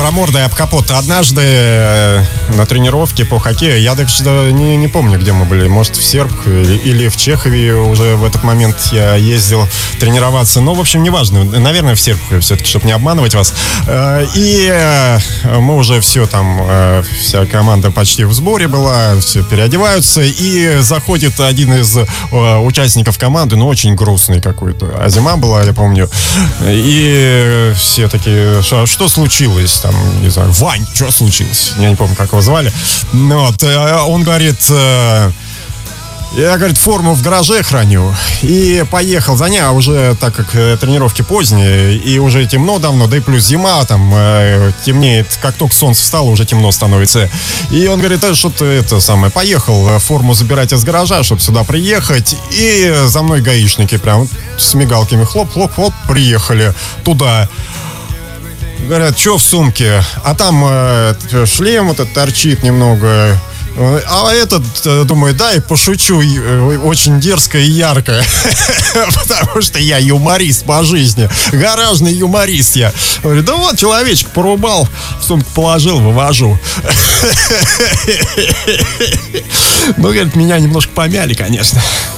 промордой об капот. Однажды на тренировке по хоккею, я даже не помню, где мы были, может, в Серб или в Чехове уже в этот момент я ездил тренироваться. Ну, в общем, неважно. Наверное, в Серб все-таки, чтобы не обманывать вас. И мы уже все там, вся команда почти в сборе была, все переодеваются, и заходит один из участников команды, ну, очень грустный какой-то. А зима была, я помню. И все такие, что случилось? Там, не знаю, Вань, что случилось? Я не помню, как его звали. Вот, он говорит... Я, говорит, форму в гараже храню. И поехал за ней, а уже, так как тренировки поздние, и уже темно давно, да и плюс зима, там темнеет, как только солнце встало, уже темно становится. И он говорит, что-то это самое, поехал форму забирать из гаража, чтобы сюда приехать. И за мной гаишники прям с мигалками хлоп-хлоп-хлоп приехали туда. Говорят, что в сумке? А там шлем вот этот торчит немного. А этот, думаю, дай пошучу очень дерзко и ярко. Потому что я юморист по жизни. Гаражный юморист я. Говорю, да вот, человечек порубал, в сумку положил, вывожу. Ну, говорит, меня немножко помяли, конечно.